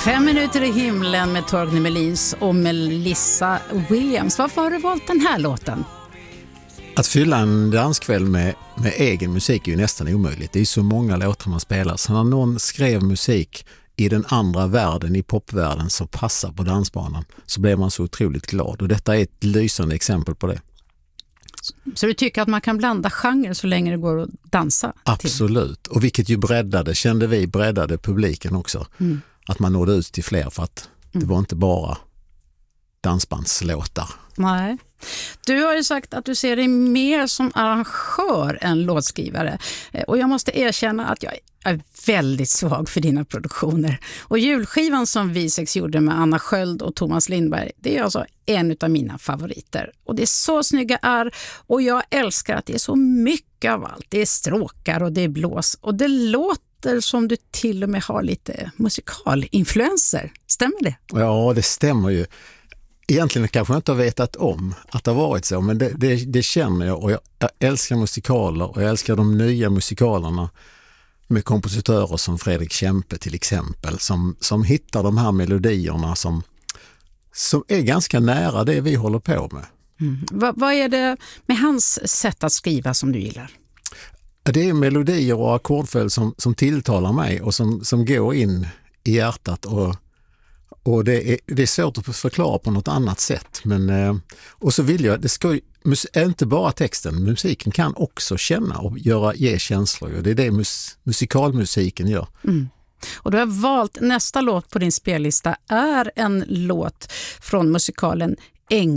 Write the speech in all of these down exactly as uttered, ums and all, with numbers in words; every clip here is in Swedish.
Fem minuter i himlen med Torgny Melins och Melissa Williams. Varför har du valt den här låten? Att fylla en danskväll med, med egen musik är ju nästan omöjligt. Det är så många låtar man spelar. Så när någon skrev musik i den andra världen, i popvärlden, som passar på dansbanan, så blev man så otroligt glad. Och detta är ett lysande exempel på det. Så du tycker att man kan blanda genrer så länge det går att dansa? Absolut. Till? Och vilket ju breddade, kände vi, breddade publiken också. Mm. Att man nådde ut till fler, för att mm. det var inte bara dansbandslåtar. Nej. Du har ju sagt att du ser dig mer som arrangör än låtskrivare. Och jag måste erkänna att jag är väldigt svag för dina produktioner. Och julskivan som V sex gjorde med Anna Sköld och Thomas Lindberg, det är alltså en av mina favoriter. Och det är så snygga är, och jag älskar att det är så mycket av allt. Det är stråkar och det är blås, och det låter som du till och med har lite musikalinfluenser. Stämmer det? Ja, det stämmer ju. Egentligen kanske jag inte har vetat om att det har varit så, men det, det, det känner jag, och jag, jag älskar musikaler, och jag älskar de nya musikalerna med kompositörer som Fredrik Kempe till exempel, som, som hittar de här melodierna som, som är ganska nära det vi håller på med. Mm. Vad, vad är det med hans sätt att skriva som du gillar? Det är melodier och ackordföljd som, som tilltalar mig och som, som går in i hjärtat, och Och det är, det är svårt att förklara på något annat sätt. Men, och så vill jag, det ska ju, inte bara texten, musiken kan också känna och göra, ge känslor. Det är det mus, musikalmusiken gör. Mm. Och du har valt, nästa låt på din spellista är en låt från musikalen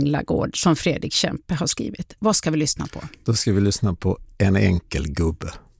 Änglagård som Fredrik Kempe har skrivit. Vad ska vi lyssna på? Då ska vi lyssna på En enkel gubbe.